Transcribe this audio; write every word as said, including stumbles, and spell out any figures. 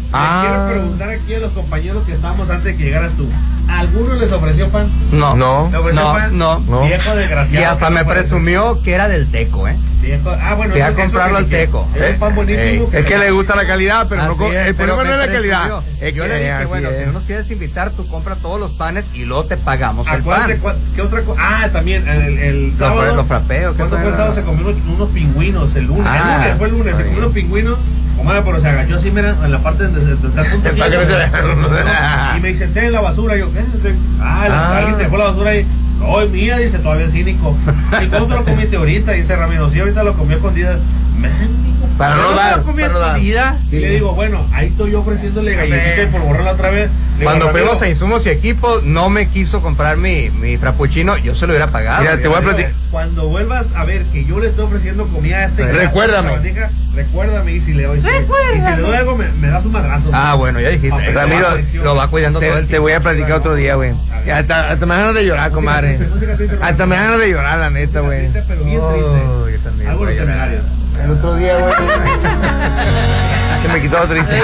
Ah. quiero preguntar aquí a los compañeros que estábamos antes de que llegaras tú. ¿A alguno les ofreció pan? No, no, ¿Le ofreció no, pan? no, no. Viejo desgraciado. Y hasta que me no parece. presumió que era del Teco, ¿eh? Viejo. Ah, bueno. Fui a eso- eso comprarlo que al dije. Teco. Es un pan buenísimo. Es que le gusta la calidad, pero no Así co- es, el pero problema no me es la calidad. presumió. Es Yo que le dije, así bueno, es. si no nos quieres invitar, tú compra todos los panes y luego te pagamos el Acuérdate, pan. cua- ¿qué otra cosa? Ah, también, el, el Lo sábado. fra- lo frapeo, ¿qué ¿Cuándo fue? fue el sábado? Se comió unos, unos pingüinos el lunes. Ah, el lunes, fue el lunes, se está comió unos bien. pingüinos. Comadre, pero se agachó así, mira, en la parte de de- de- de- punto El paquete se- y me dice, ten la basura. Y yo, ¿qué? Ah, la, Ah. alguien te dejó la basura ahí. No, es mía, dice, todavía cínico. ¿Y cómo te lo comiste ahorita? Dice Ramiro, sí, ahorita lo comió escondida. Mendigo. Para no dar, para no dar. Y le digo, bueno, ahí estoy yo ofreciéndole galletita por borrarla otra vez. Le digo, Cuando Ramiro, fuimos a Insumos y Equipos, no me quiso comprar mi, mi frappuccino, yo se lo hubiera pagado. Mira, te voy a Ramiro, platicar. cuando vuelvas a ver que yo le estoy ofreciendo comida a este Recuérdame. sabandija, recuérdame y si le doy y si le doy algo me, me das un madrazo. Ah, bueno, ya dijiste. Ah, Ramiro, lo va cuidando todo Te, el te tiempo. voy a platicar otro día, güey. Hasta, hasta me dan ganas de llorar, comadre. Hasta me dan ganas de llorar, la neta, güey. Triste, pero bien Oh, triste. yo también Algo voy a llorar. temerario. El otro día, güey. Que me quitó triste.